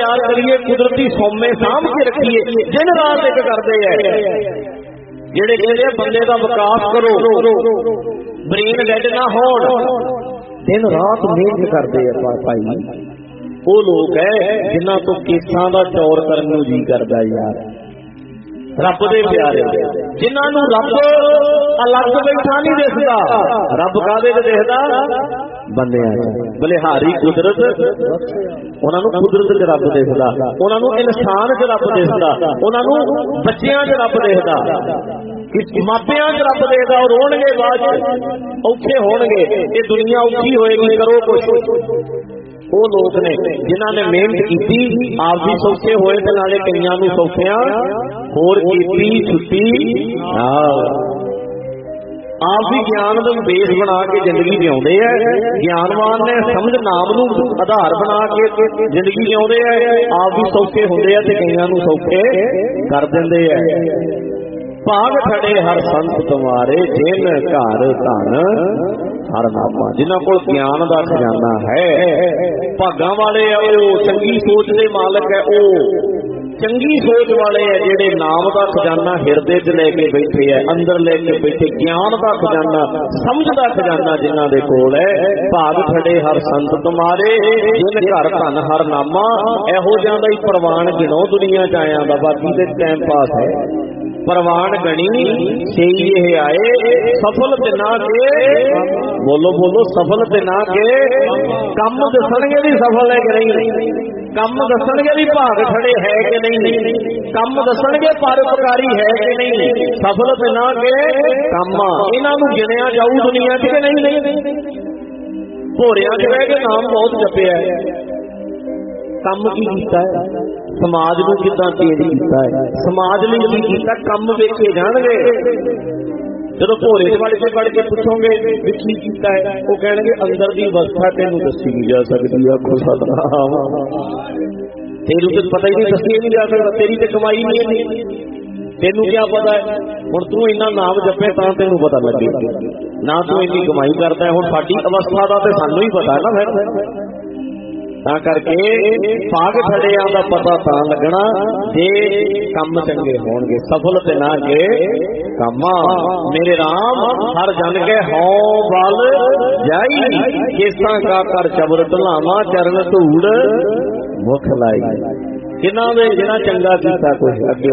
प्यार करिए, कुदरती सौमे सामभ के रखिए, दिन रात एक करते हैं। जेड़े कहते बंदे का विकास करो, ब्रेन डेड ना हो, दिन रात मेहनत करते हैं भाई, वो लोग है जिन्हां तो केसां दा चौर करन नूं जी करदा यार। रब दे प्यारे जिन्हां रब अलग बैठा नहीं दिसदा, रब काहदे ते दिसदा? बंदियां बलिहारी कुदरत, उन्हां नूं कुदरत च रब दिसदा, उन्हां नूं इंसान च रब दिसदा, उन्हां नूं बच्चियां च रब दिसदा, मापियां च रब दिसदा। और रोणगे बाद औखे होणगे, ये दुनिया औखी होएगी, करो कुछ। वो लोग ने जिन्हां ने मेहनत की, आप भी सौखे होए ते नाले कईयां नूं सौखियां होर कीती छुट्टी। आप भी ज्ञान का बेस बना के जिंदगी जिउंदे है, ज्ञानवान ने समझ नाम नूं आधार बना के जिंदगी जिउंदे है। आप भी सौखे हुंदे आ ते कईयां नूं सौखे कर दिंदे है। भाग खड़े हर संत तुम्हारे, जिन घर धन हर नामा। जिन्हां कोल ज्ञान का खजाना है, भागां वाले है, वो चंगी सोच के मालक है, वो चंगी सोच वाले है, जेड़े नाम का खजाना हिरदे च लेके बैठे है, अंदर लेके बैठे, ज्ञान का खजाना, समझ का खजाना जिन्हां दे कोल है। भाग खड़े हर संत तुम्हारे, जिन घर धन हर नामा। इहो जिहां दा ही प्रवान गिनो दुनिया च आया दा, बाकी ते टाइम पास है। प्रवान गणी सही ये आए, सफल तिना के, बोलो बोलो, सफल तिना के कम दसणगे भी सफल है कि नहीं, कम दसणगे भी भाग खड़े है कि नहीं, कम दसणगे परोपकारी है कि नहीं, सफल तिना के कम। इन्हां नूं गिणिया जाऊ दुनिया च कि नहीं। भोरियां च रह के नाम बहुत जपिया है, कम की कीता है, समाज नूं किदां चेंज कीता है, समाज लई की कीता, कम वेखे जाणगे। जदों भोरे पढ़ के पूछोगे भी की कीता है, वो कहणगे अंदर दी अवस्था तैनूं दसी नहीं जा सकदी। आखो सतनाम, तेनूं तो पता ही नहीं, दसी नहीं जा सकदा, तेरी ते कमाई नहीं है, तेनू क्या पता है। हुण तू इन्ना नाम जपे तां तैनूं पता लगे, ना तू इन्नी कमाई करदा है। हुण साडी अवस्था दा ते सानूं ही पता है ना, फिर तां करके भाग खड़ियां दा पता तां लगना जे कम चंगे होणगे, सफल ते ना के कम्मा। मेरे राम हर जन के हों बल जाई, केसां का कर चबर ढलावा, चरण धूड़ मुख लाई। जिन्हां दे जिन्हां चंगा कीता कोई अगे